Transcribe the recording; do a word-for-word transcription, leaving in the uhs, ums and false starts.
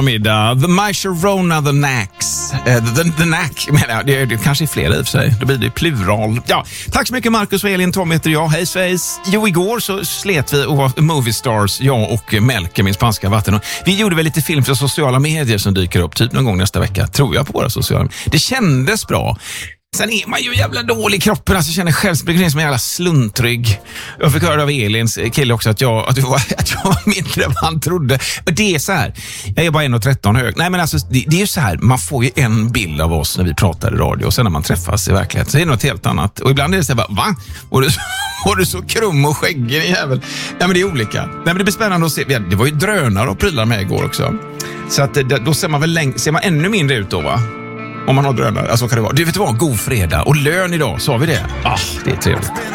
Middag. The My Sharona, The Knacks. Uh, the, the Knack, menar det, det kanske är flera i och för sig. Då blir det plural. Ja, tack så mycket Marcus och Elin. Tom heter jag. Hej svejs. Jo, igår så slet vi och var movie stars, jag och Melke, min spanska vatten. Och vi gjorde väl lite film för sociala medier som dyker upp typ någon gång nästa vecka. Tror jag på våra sociala medier. Det kändes bra. Sen är man ju jävla dålig i kroppen, alltså jag känner självsbegränsning som en jävla sluntrygg. Jag fick höra av Elins kille också att jag, att jag, var, att jag var mindre än han trodde. Och det är så här, jag är bara en komma tretton hög. Nej men alltså, det, det är ju så här, man får ju en bild av oss när vi pratar i radio och sen när man träffas i verkligheten så är det något helt annat. Och ibland är det så här, va? Var du, var du så krum och skäggig jävel? Nej men det är olika. Nej men det blir spännande att se. Det var ju drönare och prylar med igår också. Så att då ser man väl läng- ser man ännu mindre ut då, va? Om man har drönare, alltså kan det vara. Du vet vad, god fredag och lön idag, sa vi det? Ah, det är trevligt.